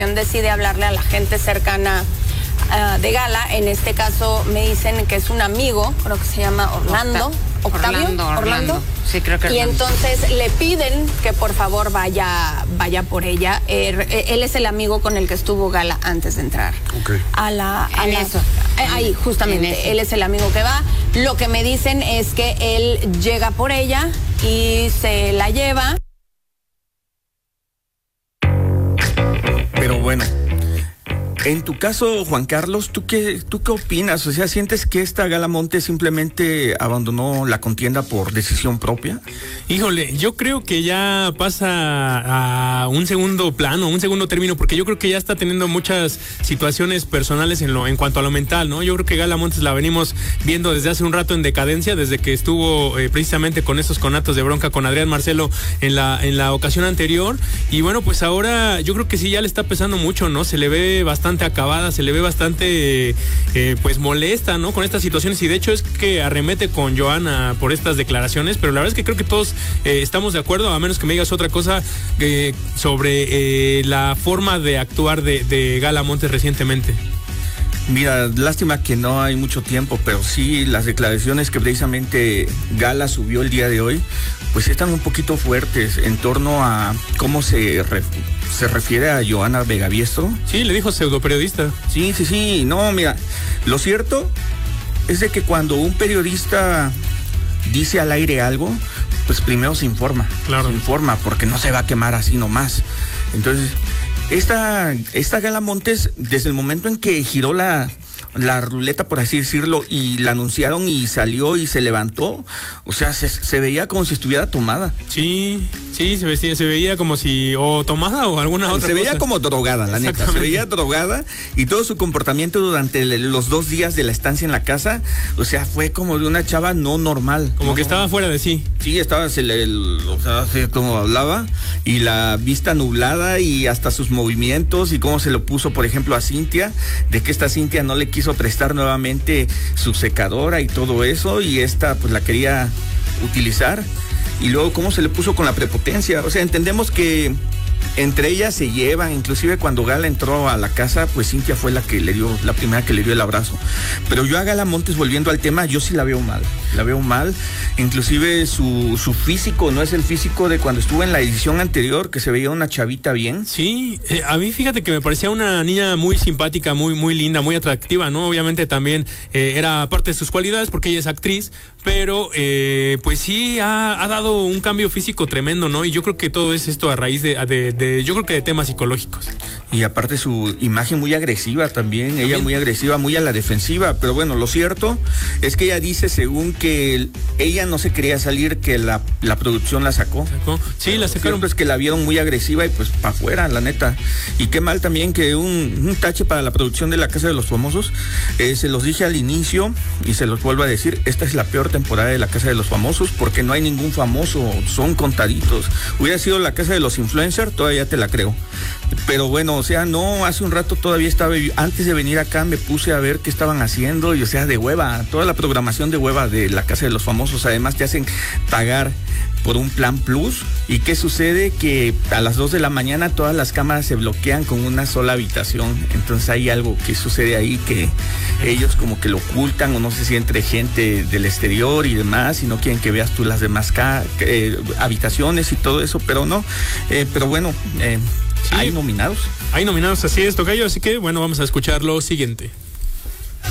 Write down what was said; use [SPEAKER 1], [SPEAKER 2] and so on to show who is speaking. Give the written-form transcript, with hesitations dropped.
[SPEAKER 1] decide hablarle a la gente cercana de Gala. En este caso me dicen que es un amigo, creo que se llama Orlando. Orlando.
[SPEAKER 2] Sí, creo que
[SPEAKER 1] y entonces le piden que por favor vaya por ella. Él es el amigo con el que estuvo Gala antes de entrar ahí justamente. Él es el amigo que va. Lo que me dicen es que él llega por ella y se la lleva.
[SPEAKER 3] Pero bueno, en tu caso, Juan Carlos, ¿tú qué opinas? O sea, ¿sientes que esta Gala Montes simplemente abandonó la contienda por decisión propia?
[SPEAKER 4] Híjole, yo creo que ya pasa a un segundo plano, un segundo término, porque yo creo que ya está teniendo muchas situaciones personales en cuanto a lo mental, ¿no? Yo creo que Gala Montes la venimos viendo desde hace un rato en decadencia, desde que estuvo precisamente con esos conatos de bronca con Adrián Marcelo en la ocasión anterior. Y bueno, pues ahora yo creo que sí ya le está pesando mucho, ¿no? Se le ve bastante acabada, se le ve bastante pues molesta, ¿no? Con estas situaciones, y de hecho es que arremete con Joana por estas declaraciones, pero la verdad es que creo que todos estamos de acuerdo, a menos que me digas otra cosa sobre la forma de actuar de Gala Montes recientemente.
[SPEAKER 3] Mira, lástima que no hay mucho tiempo, pero sí las declaraciones que precisamente Gala subió el día de hoy, pues están un poquito fuertes en torno a cómo se refiere a Joana Vegaviestro.
[SPEAKER 4] Sí, le dijo pseudoperiodista.
[SPEAKER 3] Sí, no, mira, lo cierto es de que cuando un periodista dice al aire algo, pues primero se informa.
[SPEAKER 4] Claro.
[SPEAKER 3] Se informa, porque no se va a quemar así nomás. Entonces, esta Gala Montes, desde el momento en que giró la ruleta, por así decirlo, y la anunciaron y salió y se levantó, o sea, se veía como si estuviera tomada.
[SPEAKER 4] Sí, se veía como si o tomada o alguna otra cosa.
[SPEAKER 3] Se veía como drogada, la neta, se veía drogada, y todo su comportamiento durante los 2 días de la estancia en la casa, o sea, fue como de una chava no normal.
[SPEAKER 4] Como que estaba fuera de sí.
[SPEAKER 3] Sí, estaba, o sea, así como hablaba, y la vista nublada, y hasta sus movimientos, y cómo se lo puso, por ejemplo, a Cintia, de que esta Cintia no le quiso prestar nuevamente su secadora y todo eso, y esta pues la quería utilizar, y luego cómo se le puso con la prepotencia. O sea, entendemos que entre ellas se llevan, inclusive cuando Gala entró a la casa, pues Cintia fue la primera que le dio el abrazo. Pero yo a Gala Montes, volviendo al tema, yo sí la veo mal, inclusive su físico no es el físico de cuando estuvo en la edición anterior, que se veía una chavita bien.
[SPEAKER 4] Sí, a mí fíjate que me parecía una niña muy simpática, muy, muy linda, muy atractiva, ¿no? Obviamente también era parte de sus cualidades porque ella es actriz, pero pues sí ha dado un cambio físico tremendo, ¿no? Y yo creo que todo es esto a raíz yo creo que de temas psicológicos.
[SPEAKER 3] Y aparte su imagen muy agresiva también, ella muy agresiva, muy a la defensiva. Pero bueno, lo cierto es que ella dice, según que ella no se quería salir, que la producción la sacó.
[SPEAKER 4] Sí, la sacaron.
[SPEAKER 3] Pues que la vieron muy agresiva y pues para afuera, la neta. Y qué mal también que un tache para la producción de La Casa de los Famosos. Se los dije al inicio y se los vuelvo a decir, esta es la peor temporada de La Casa de los Famosos, porque no hay ningún famoso, son contaditos. Hubiera sido La Casa de los Influencers, todavía te la creo. Pero bueno, o sea, no, hace un rato todavía estaba, antes de venir acá me puse a ver qué estaban haciendo, y o sea, de hueva, toda la programación de hueva de La Casa de los Famosos. Además te hacen pagar por un plan plus. ¿Y qué sucede? Que a las 2 de la mañana todas las cámaras se bloquean con una sola habitación. Entonces hay algo que sucede ahí que ellos como que lo ocultan, o no sé si entre gente del exterior y demás, y no quieren que veas tú las demás habitaciones y todo eso, pero no. Pero bueno, sí, hay nominados.
[SPEAKER 4] Hay nominados, así es, tocayo, así que bueno, vamos a escuchar lo siguiente.